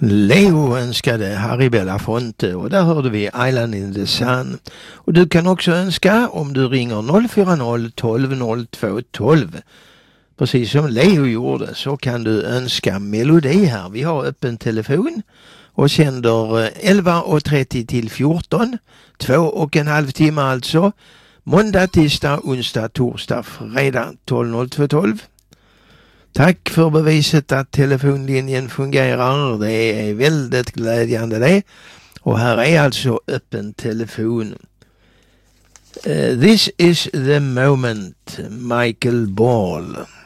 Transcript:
Leo önskade Harry Belafonte och där hörde vi Island in the Sun. Och du kan också önska om du ringer 040 12 02 12. Precis som Leo gjorde så kan du önska melodi här. Vi har öppen telefon och sänder 11.30 till 14. 2,5 timmar alltså. Måndag, tisdag, onsdag, torsdag, fredag 12.02 12. Tack för beviset att telefonlinjen fungerar. Det är väldigt glädjande det. Och här är alltså öppen telefon. This is the moment, Michael Ball.